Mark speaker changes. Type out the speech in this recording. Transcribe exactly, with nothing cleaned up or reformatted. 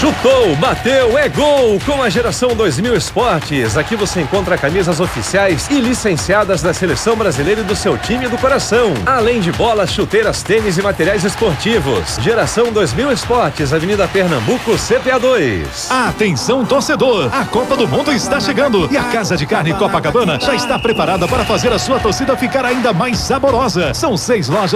Speaker 1: Chutou, bateu, é gol! Com a Geração dois mil Esportes, aqui você encontra camisas oficiais e licenciadas da Seleção Brasileira e do seu time do coração. Além de bolas, chuteiras, tênis e materiais esportivos. Geração dois mil Esportes, Avenida Pernambuco, C P A dois.
Speaker 2: Atenção, torcedor! A Copa do Mundo está chegando e a Casa de Carne Copacabana já está preparada para fazer a sua torcida ficar ainda mais saborosa. São seis lojas